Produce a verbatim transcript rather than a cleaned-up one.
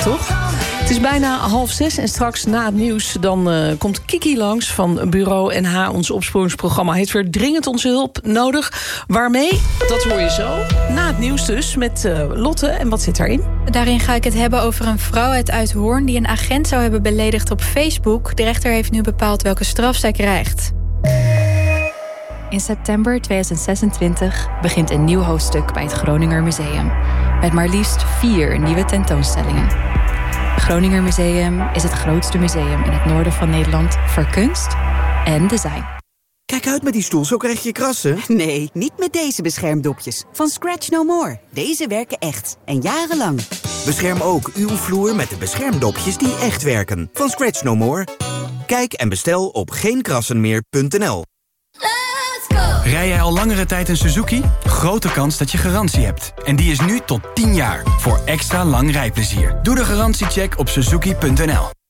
toch? Het is bijna half zes en straks na het nieuws... dan uh, komt Kiki langs van Bureau N H. Ons opsporingsprogramma heeft weer dringend onze hulp nodig. Waarmee? Dat hoor je zo. Na het nieuws dus, met uh, Lotte. En wat zit daarin? Daarin ga ik het hebben over een vrouw uit Uithoorn... die een agent zou hebben beledigd op Facebook. De rechter heeft nu bepaald welke straf zij krijgt. In september tweeduizend zesentwintig begint een nieuw hoofdstuk bij het Groninger Museum. Met maar liefst vier nieuwe tentoonstellingen. Het Groninger Museum is het grootste museum in het noorden van Nederland voor kunst en design. Kijk uit met die stoel, zo krijg je krassen. Nee, niet met deze beschermdopjes. Van Scratch No More. Deze werken echt. En jarenlang. Bescherm ook uw vloer met de beschermdopjes die echt werken. Van Scratch No More. Kijk en bestel op geen krassen meer punt n l. Rij jij al langere tijd een Suzuki? Grote kans dat je garantie hebt. En die is nu tot tien jaar. Voor extra lang rijplezier. Doe de garantiecheck op suzuki punt n l.